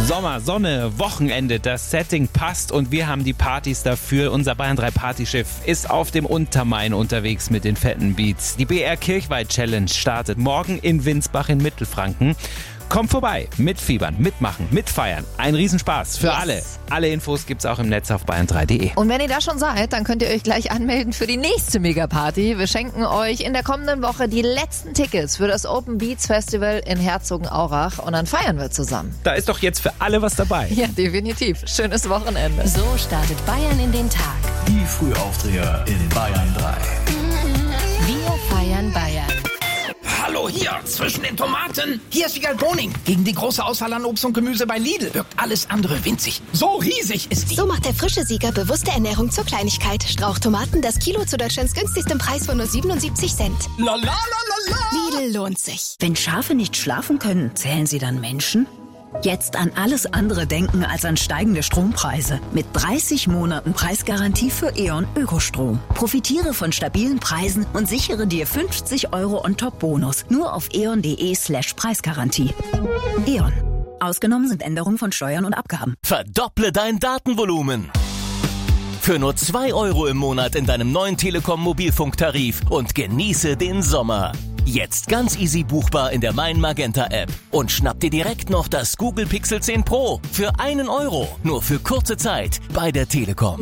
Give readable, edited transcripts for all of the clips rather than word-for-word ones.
Sommer, Sonne, Wochenende, das Setting passt und wir haben die Partys dafür. Unser Bayern 3 Partyschiff ist auf dem Untermain unterwegs mit den fetten Beats. Die BR Kirchweih Challenge startet morgen in Winsbach in Mittelfranken. Kommt vorbei, mitfiebern, mitmachen, mitfeiern. Ein Riesenspaß für alle. Alle Infos gibt's auch im Netz auf bayern3.de. Und wenn ihr da schon seid, dann könnt ihr euch gleich anmelden für die nächste Megaparty. Wir schenken euch in der kommenden Woche die letzten Tickets für das Open Beats Festival in Herzogenaurach und dann feiern wir zusammen. Da ist doch jetzt für alle was dabei. Ja, definitiv. Schönes Wochenende. So startet Bayern in den Tag. Die Frühaufdreher in Bayern 3. Wir feiern Bayern. Hallo, hier, zwischen den Tomaten. Hier ist Wiegald Boning. Gegen die große Auswahl an Obst und Gemüse bei Lidl wirkt alles andere winzig. So riesig ist die. So macht der frische Sieger bewusste Ernährung zur Kleinigkeit. Strauchtomaten, das Kilo zu Deutschlands günstigstem Preis von nur 77 Cent. La la la la la. Lidl lohnt sich. Wenn Schafe nicht schlafen können, zählen sie dann Menschen? Jetzt an alles andere denken als an steigende Strompreise. Mit 30 Monaten Preisgarantie für E.ON Ökostrom. Profitiere von stabilen Preisen und sichere dir 50 € On-Top-Bonus. Nur auf eon.de/Preisgarantie. E.ON. Ausgenommen sind Änderungen von Steuern und Abgaben. Verdopple dein Datenvolumen. Für nur 2 € im Monat in deinem neuen Telekom-Mobilfunktarif und genieße den Sommer. Jetzt ganz easy buchbar in der Mein Magenta App. Und schnapp dir direkt noch das Google Pixel 10 Pro für 1 €. Nur für kurze Zeit bei der Telekom.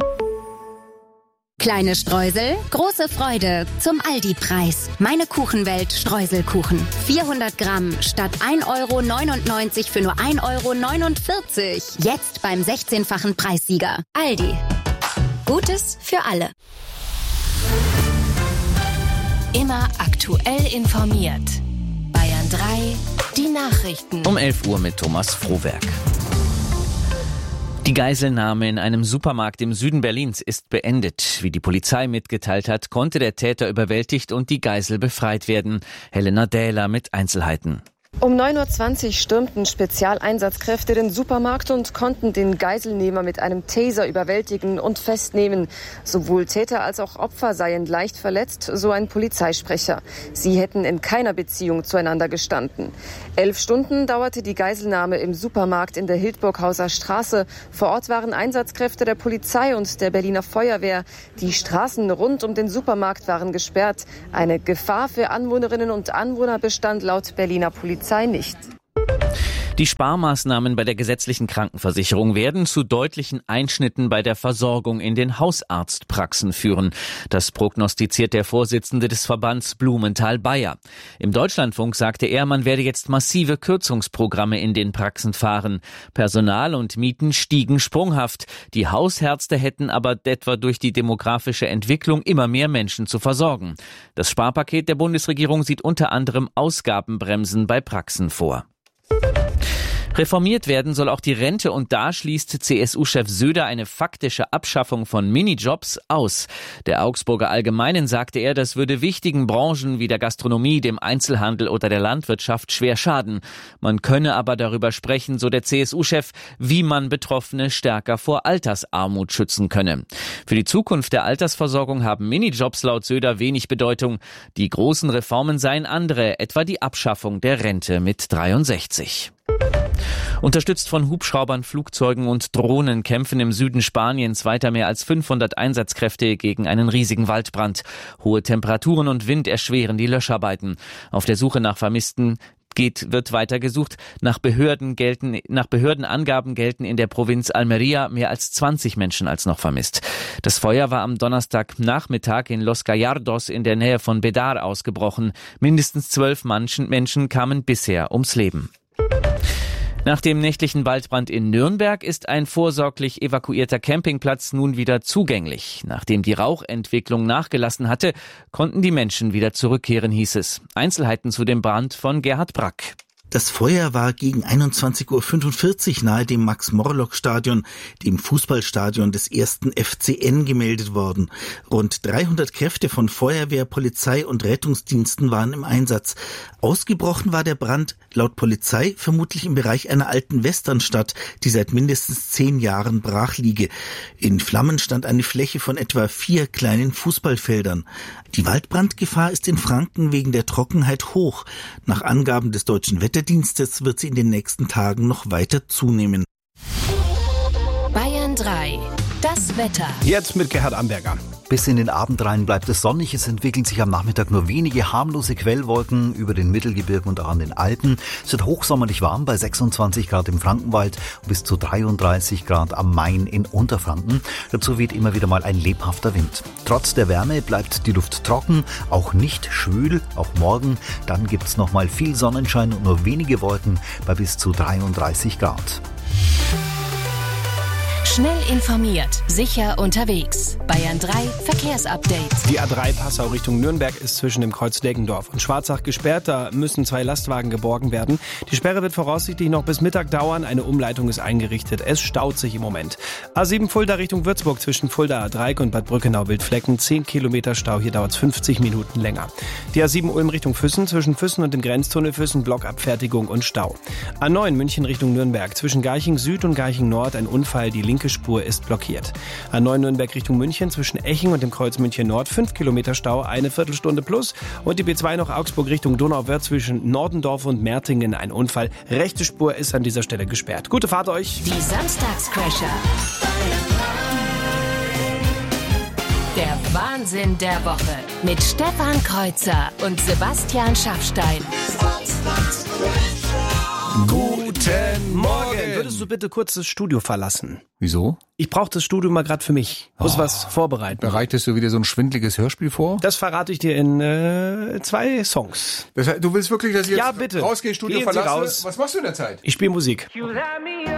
Kleine Streusel, große Freude zum Aldi-Preis. Meine Kuchenwelt Streuselkuchen. 400 Gramm statt 1,99 € für nur 1,49 €. Jetzt beim 16-fachen Preissieger. Aldi. Gutes für alle. Immer aktuell informiert. Bayern 3, die Nachrichten. Um 11 Uhr mit Thomas Frohwerk. Die Geiselnahme in einem Supermarkt im Süden Berlins ist beendet. Wie die Polizei mitgeteilt hat, konnte der Täter überwältigt und die Geisel befreit werden. Helena Dähler mit Einzelheiten. Um 9:20 Uhr stürmten Spezialeinsatzkräfte den Supermarkt und konnten den Geiselnehmer mit einem Taser überwältigen und festnehmen. Sowohl Täter als auch Opfer seien leicht verletzt, so ein Polizeisprecher. Sie hätten in keiner Beziehung zueinander gestanden. 11 Stunden dauerte die Geiselnahme im Supermarkt in der Hildburghauser Straße. Vor Ort waren Einsatzkräfte der Polizei und der Berliner Feuerwehr. Die Straßen rund um den Supermarkt waren gesperrt. Eine Gefahr für Anwohnerinnen und Anwohner bestand laut Berliner Polizei nicht. Die Sparmaßnahmen bei der gesetzlichen Krankenversicherung werden zu deutlichen Einschnitten bei der Versorgung in den Hausarztpraxen führen. Das prognostiziert der Vorsitzende des Verbands Blumenthal-Bayer. Im Deutschlandfunk sagte er, man werde jetzt massive Kürzungsprogramme in den Praxen fahren. Personal und Mieten stiegen sprunghaft. Die Hausärzte hätten aber etwa durch die demografische Entwicklung immer mehr Menschen zu versorgen. Das Sparpaket der Bundesregierung sieht unter anderem Ausgabenbremsen bei Praxen vor. Reformiert werden soll auch die Rente und da schließt CSU-Chef Söder eine faktische Abschaffung von Minijobs aus. Der Augsburger Allgemeinen sagte er, das würde wichtigen Branchen wie der Gastronomie, dem Einzelhandel oder der Landwirtschaft schwer schaden. Man könne aber darüber sprechen, so der CSU-Chef, wie man Betroffene stärker vor Altersarmut schützen könne. Für die Zukunft der Altersversorgung haben Minijobs laut Söder wenig Bedeutung. Die großen Reformen seien andere, etwa die Abschaffung der Rente mit 63. Unterstützt von Hubschraubern, Flugzeugen und Drohnen kämpfen im Süden Spaniens weiter mehr als 500 Einsatzkräfte gegen einen riesigen Waldbrand. Hohe Temperaturen und Wind erschweren die Löscharbeiten. Auf der Suche nach Vermissten wird weiter gesucht. Nach Behördenangaben gelten in der Provinz Almería mehr als 20 Menschen als noch vermisst. Das Feuer war am Donnerstagnachmittag in Los Gallardos in der Nähe von Bedar ausgebrochen. Mindestens 12 Menschen kamen bisher ums Leben. Nach dem nächtlichen Waldbrand in Nürnberg ist ein vorsorglich evakuierter Campingplatz nun wieder zugänglich. Nachdem die Rauchentwicklung nachgelassen hatte, konnten die Menschen wieder zurückkehren, hieß es. Einzelheiten zu dem Brand von Gerhard Brack. Das Feuer war gegen 21:45 Uhr nahe dem Max-Morlock-Stadion, dem Fußballstadion des 1. FCN, gemeldet worden. Rund 300 Kräfte von Feuerwehr, Polizei und Rettungsdiensten waren im Einsatz. Ausgebrochen war der Brand laut Polizei vermutlich im Bereich einer alten Westernstadt, die seit mindestens 10 Jahren brach liege. In Flammen stand eine Fläche von etwa 4 kleinen Fußballfeldern. Die Waldbrandgefahr ist in Franken wegen der Trockenheit hoch. Nach Angaben des Deutschen Wetterdienstes der Dienstes wird sie in den nächsten Tagen noch weiter zunehmen. Bayern 3. Das Wetter. Jetzt mit Gerhard Amberger. Bis in den Abend rein bleibt es sonnig. Es entwickeln sich am Nachmittag nur wenige harmlose Quellwolken über den Mittelgebirgen und auch an den Alpen. Es wird hochsommerlich warm bei 26 Grad im Frankenwald und bis zu 33 Grad am Main in Unterfranken. Dazu weht immer wieder mal ein lebhafter Wind. Trotz der Wärme bleibt die Luft trocken, auch nicht schwül, auch morgen. Dann gibt's noch mal viel Sonnenschein und nur wenige Wolken bei bis zu 33 Grad. Schnell informiert, sicher unterwegs. Bayern 3 Verkehrsupdate. Die A3 Passau Richtung Nürnberg ist zwischen dem Kreuz Deggendorf und Schwarzach gesperrt. Da müssen 2 Lastwagen geborgen werden. Die Sperre wird voraussichtlich noch bis Mittag dauern. Eine Umleitung ist eingerichtet. Es staut sich im Moment. A7 Fulda Richtung Würzburg zwischen Fulda Dreieck und Bad Brückenau-Wildflecken. 10 Kilometer Stau. Hier dauert es 50 Minuten länger. Die A7 Ulm Richtung Füssen zwischen Füssen und dem Grenztunnel Füssen. Blockabfertigung und Stau. A9 München Richtung Nürnberg zwischen Garching Süd und Garching Nord. Ein Unfall. Die linke Spur ist blockiert. A9 Nürnberg Richtung München zwischen Eching und dem Kreuz München Nord 5 Kilometer Stau, eine Viertelstunde plus. Und die B2 noch Augsburg Richtung Donauwörth zwischen Nordendorf und Mertingen ein Unfall. Rechte Spur ist an dieser Stelle gesperrt. Gute Fahrt euch. Die Samstagscrasher. Der Wahnsinn der Woche mit Stefan Kreuzer und Sebastian Schaffstein. Guten Morgen. Würdest du bitte kurz das Studio verlassen? Wieso? Ich brauche das Studio mal gerade für mich. Muss was vorbereiten. Bereitest du wieder so ein schwindliges Hörspiel vor? Das verrate ich dir in 2 Songs. Du willst wirklich, dass ich jetzt ja, bitte. rausgehe, Studio Gehen Sie verlasse? raus. Was machst du in der Zeit? Ich spiele Musik.